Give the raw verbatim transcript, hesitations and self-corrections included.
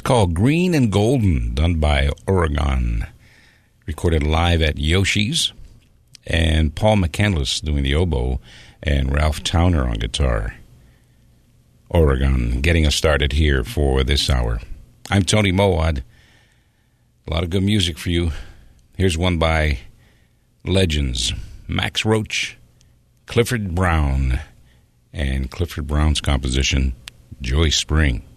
called Green and Golden, done by Oregon. Recorded live at Yoshi's. And Paul McCandless doing the oboe, and Ralph Towner on guitar. Oregon getting us started here for this hour. I'm Tony Mowad. A lot of good music for you. Here's one by legends. Max Roach, Clifford Brown, and Clifford Brown's composition, Joy Spring.